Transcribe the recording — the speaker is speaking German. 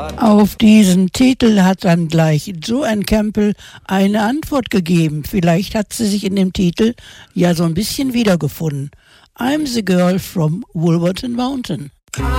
Auf diesen Titel hat dann gleich Joanne Campbell eine Antwort gegeben. Vielleicht hat sie sich in dem Titel ja so ein bisschen wiedergefunden. I'm the girl from Wolverton Mountain.